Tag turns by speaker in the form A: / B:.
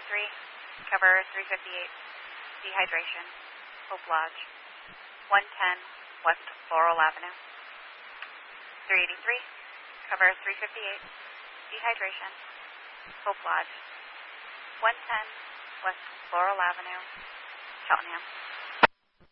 A: cover 358, dehydration, Hope Lodge. 110 West Laurel Avenue. 383, cover 358, dehydration, Hope Lodge. 110 West Laurel Avenue, Cheltenham.